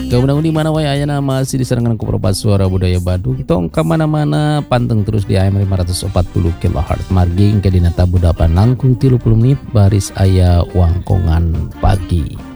Kemudian di mana wae ayana masih disarankan ku Propas Suara Budaya Badung. Tong ka mana-mana panteng terus di AM 540 kHz. Margi ke dina tabu dapan langkung 30 menit baris aya wangkongan pagi.